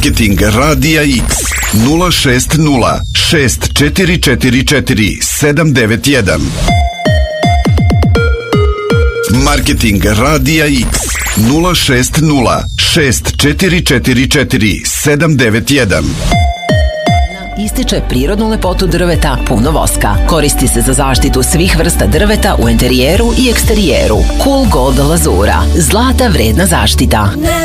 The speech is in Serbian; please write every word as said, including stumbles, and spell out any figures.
Marketing Radija X nula šest nula šest četiri četiri četiri sedam devet jedan. Marketing Radija X nula šest nula šest četiri četiri četiri sedam devet jedan. Ističe prirodnu lepotu drveta puno voska. Koristi se za zaštitu svih vrsta drveta u enterijeru i eksterijeru. Cool Gold lazura. Zlata vredna zaštita.